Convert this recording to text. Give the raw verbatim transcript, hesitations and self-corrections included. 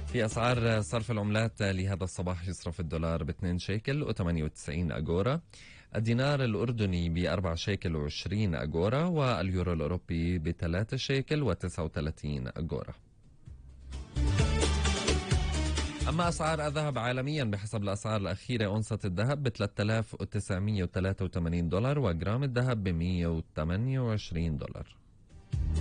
في أسعار صرف العملات لهذا الصباح: يصرف الدولار ب اثنين شيكل وثمانية وتسعين أجورا، الدينار الأردني ب أربعة شيكل وعشرين أجورا، واليورو الأوروبي ب ثلاثة شيكل وتسعة وثلاثين أجورا. أما أسعار الذهب عالميا بحسب الأسعار الأخيرة: أونصة الذهب ب ثلاثة آلاف وتسعمئة وثلاثة وثمانين دولار، وجرام الذهب ب مئة وثمانية وعشرين دولار.